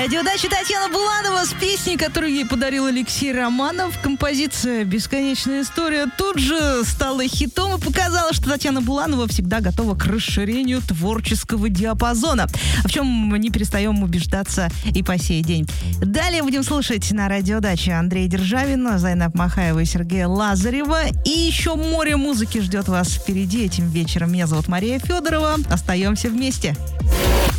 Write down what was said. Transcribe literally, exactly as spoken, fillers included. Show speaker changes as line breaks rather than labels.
Радиодача Татьяна Буланова с песней, которую ей подарил Алексей Романов. Композиция «Бесконечная история» тут же стала хитом и показала, что Татьяна Буланова всегда готова к расширению творческого диапазона, в чем не перестаем убеждаться и по сей день. Далее будем слушать на радиодаче Андрея Державина, Зайнаб Махаева и Сергея Лазарева. И еще море музыки ждет вас впереди этим вечером. Меня зовут Мария Федорова. Остаемся вместе.